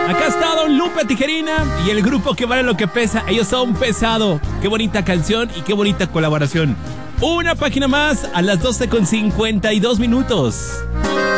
Acá está Don Lupe Tijerina y el grupo que vale lo que pesa. Ellos son Pesado. Qué bonita canción y qué bonita colaboración. Una página más a las 12:52.